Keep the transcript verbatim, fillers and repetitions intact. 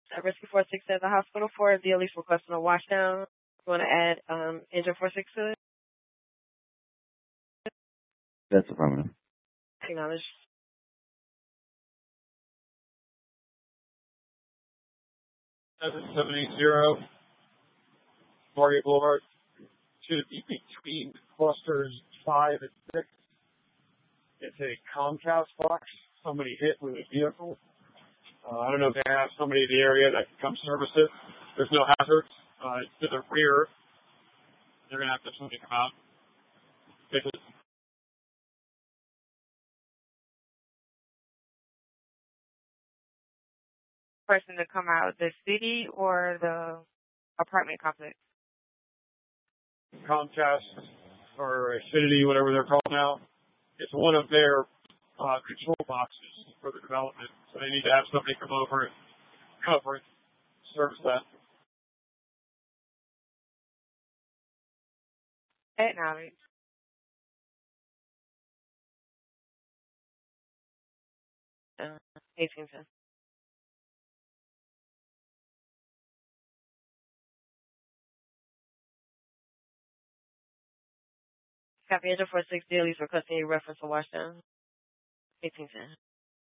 At Rescue four six at the hospital for the Elise requesting a washdown. You want to add um, engine four six to it? That's affirmative. Acknowledge. seven seven eight zero, Mario Boulevard, should be between clusters five and six. It's a Comcast box somebody hit with a vehicle. Uh, I don't know if they have somebody in the area that can come service it. There's no hazards. Uh, it's to the rear. They're going to have to somebody come out. Fix it. Person to come out, the city or the apartment complex? Comcast or Affinity, whatever they're called now. It's one of their uh, control boxes for the development. So they need to have somebody come over and cover it, service that. Acknowledge. Uh, eighteen ten. Copy engine four six dailies requesting a reference to washdown. eighteen ten.